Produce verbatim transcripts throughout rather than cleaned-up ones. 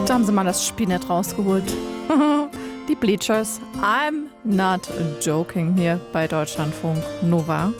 Da haben sie mal das Spinett rausgeholt. Die Bleachers. I'm not joking hier bei Deutschlandfunk Nova.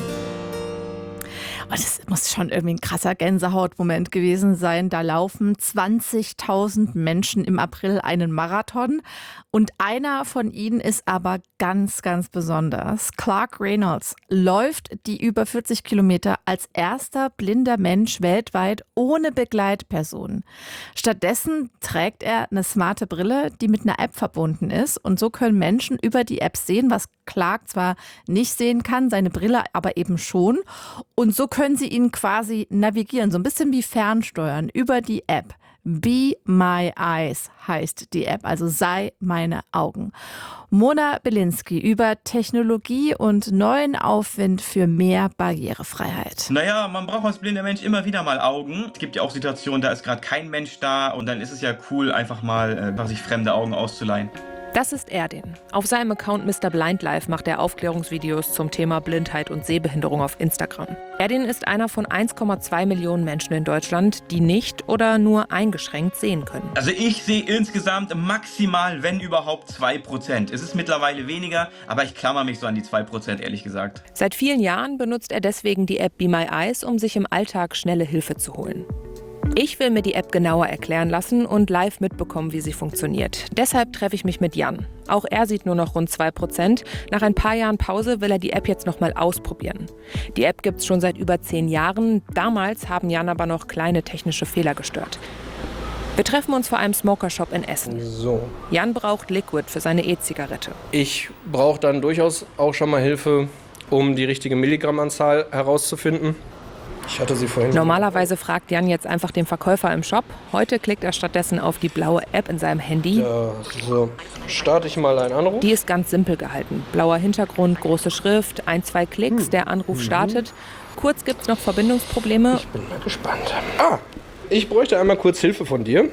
Und es muss schon irgendwie ein krasser Gänsehautmoment gewesen sein. Da laufen zwanzigtausend Menschen im April einen Marathon. Und einer von ihnen ist aber ganz, ganz besonders. Clark Reynolds läuft die über vierzig Kilometer als erster blinder Mensch weltweit ohne Begleitperson. Stattdessen trägt er eine smarte Brille, die mit einer App verbunden ist. Und so können Menschen über die App sehen, was Clark zwar nicht sehen kann, seine Brille aber eben schon. Und so können sie ihn quasi navigieren, so ein bisschen wie fernsteuern über die App. Be My Eyes heißt die App, also sei meine Augen. Mona Belinsky über Technologie und neuen Aufwind für mehr Barrierefreiheit. Naja, man braucht als blinder Mensch immer wieder mal Augen. Es gibt ja auch Situationen, da ist gerade kein Mensch da und dann ist es ja cool, einfach mal äh, sich fremde Augen auszuleihen. Das ist Erdin. Auf seinem Account Mister Blind Life macht er Aufklärungsvideos zum Thema Blindheit und Sehbehinderung auf Instagram. Erdin ist einer von eins Komma zwei Millionen Menschen in Deutschland, die nicht oder nur eingeschränkt sehen können. Also ich sehe insgesamt maximal, wenn überhaupt, zwei Prozent. Es ist mittlerweile weniger, aber ich klammer mich so an die zwei Prozent, ehrlich gesagt. Seit vielen Jahren benutzt er deswegen die App Be My Eyes, um sich im Alltag schnelle Hilfe zu holen. Ich will mir die App genauer erklären lassen und live mitbekommen, wie sie funktioniert. Deshalb treffe ich mich mit Jan. Auch er sieht nur noch rund zwei Prozent. Nach ein paar Jahren Pause will er die App jetzt noch mal ausprobieren. Die App gibt es schon seit über zehn Jahren. Damals haben Jan aber noch kleine technische Fehler gestört. Wir treffen uns vor einem Smoker-Shop in Essen. So. Jan braucht Liquid für seine E-Zigarette. Ich brauche dann durchaus auch schon mal Hilfe, um die richtige Milligrammanzahl herauszufinden. Ich hatte sie vorhin. Normalerweise fragt Jan jetzt einfach den Verkäufer im Shop. Heute klickt er stattdessen auf die blaue App in seinem Handy. Ja, so. Starte ich mal einen Anruf. Die ist ganz simpel gehalten. Blauer Hintergrund, große Schrift, ein, zwei Klicks, hm. der Anruf startet. Kurz gibt es noch Verbindungsprobleme. Ich bin mal gespannt. Ah, ich bräuchte einmal kurz Hilfe von dir.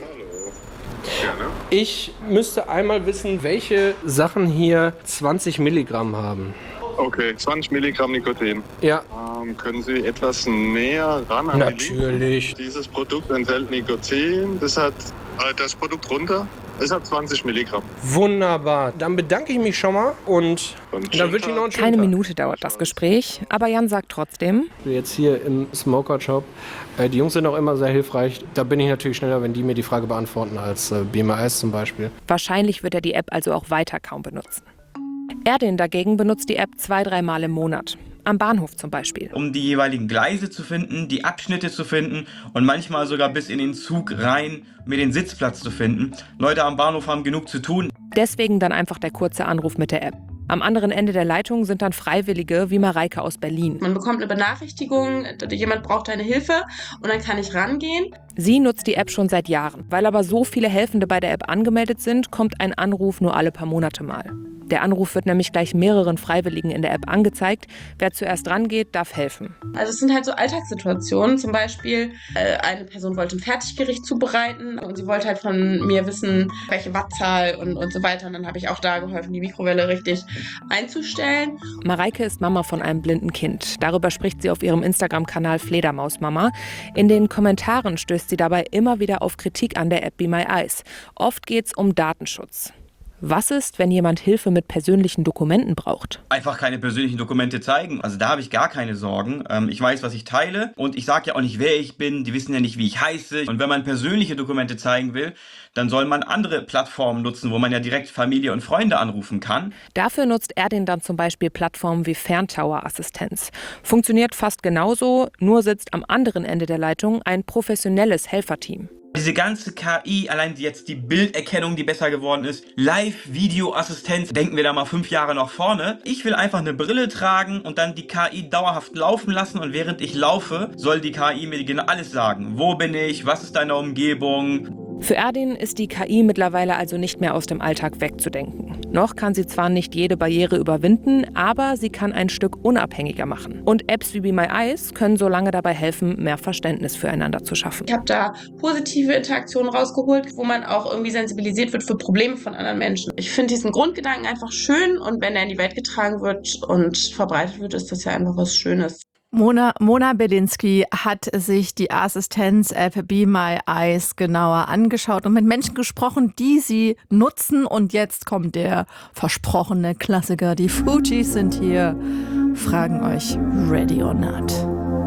Ich müsste einmal wissen, welche Sachen hier zwanzig Milligramm haben. Okay, zwanzig Milligramm Nikotin. Ja. Ähm, können Sie etwas näher ran an Natürlich. Die Dieses Produkt enthält Nikotin. Das hat äh, das Produkt runter. Es hat zwanzig Milligramm. Wunderbar. Dann bedanke ich mich schon mal und, und dann wünsche ich noch einen schönen Keine Tag. Minute dauert das Gespräch, aber Jan sagt trotzdem: Jetzt hier im Smoker-Shop. Äh, die Jungs sind auch immer sehr hilfreich. Da bin ich natürlich schneller, wenn die mir die Frage beantworten, als äh, B M I S zum Beispiel. Wahrscheinlich wird er die App also auch weiter kaum benutzen. Erdin dagegen benutzt die App zwei, dreimal im Monat. Am Bahnhof zum Beispiel. Um die jeweiligen Gleise zu finden, die Abschnitte zu finden und manchmal sogar bis in den Zug rein, mir den Sitzplatz zu finden. Leute am Bahnhof haben genug zu tun. Deswegen dann einfach der kurze Anruf mit der App. Am anderen Ende der Leitung sind dann Freiwillige wie Mareike aus Berlin. Man bekommt eine Benachrichtigung, jemand braucht deine Hilfe und dann kann ich rangehen. Sie nutzt die App schon seit Jahren. Weil aber so viele Helfende bei der App angemeldet sind, kommt ein Anruf nur alle paar Monate mal. Der Anruf wird nämlich gleich mehreren Freiwilligen in der App angezeigt. Wer zuerst rangeht, darf helfen. Also es sind halt so Alltagssituationen. Zum Beispiel, äh, eine Person wollte ein Fertiggericht zubereiten und sie wollte halt von mir wissen, welche Wattzahl und, und so weiter. Und dann habe ich auch da geholfen, die Mikrowelle richtig einzustellen. Mareike ist Mama von einem blinden Kind. Darüber spricht sie auf ihrem Instagram-Kanal Fledermausmama. In den Kommentaren stößt sie dabei immer wieder auf Kritik an der App Be My Eyes. Oft geht es um Datenschutz. Was ist, wenn jemand Hilfe mit persönlichen Dokumenten braucht? Einfach keine persönlichen Dokumente zeigen. Also da habe ich gar keine Sorgen. Ähm, ich weiß, was ich teile und ich sage ja auch nicht, wer ich bin. Die wissen ja nicht, wie ich heiße. Und wenn man persönliche Dokumente zeigen will, dann soll man andere Plattformen nutzen, wo man ja direkt Familie und Freunde anrufen kann. Dafür nutzt Erdin dann zum Beispiel Plattformen wie Ferntower-Assistenz. Funktioniert fast genauso, nur sitzt am anderen Ende der Leitung ein professionelles Helferteam. Diese ganze K I, allein jetzt die Bilderkennung, die besser geworden ist, Live-Video-Assistenz, denken wir da mal fünf Jahre nach vorne. Ich will einfach eine Brille tragen und dann die K I dauerhaft laufen lassen und während ich laufe, soll die K I mir genau alles sagen. Wo bin ich? Was ist deine Umgebung? Für Erdin ist die K I mittlerweile also nicht mehr aus dem Alltag wegzudenken. Noch kann sie zwar nicht jede Barriere überwinden, aber sie kann ein Stück unabhängiger machen. Und Apps wie Be My Eyes können so lange dabei helfen, mehr Verständnis füreinander zu schaffen. Ich habe da positive Interaktionen rausgeholt, wo man auch irgendwie sensibilisiert wird für Probleme von anderen Menschen. Ich finde diesen Grundgedanken einfach schön und wenn er in die Welt getragen wird und verbreitet wird, ist das ja einfach was Schönes. Mona, Mona Belinsky hat sich die Assistenz-App Be My Eyes genauer angeschaut und mit Menschen gesprochen, die sie nutzen. Und jetzt kommt der versprochene Klassiker. Die Fugees sind hier, fragen euch Ready or Not.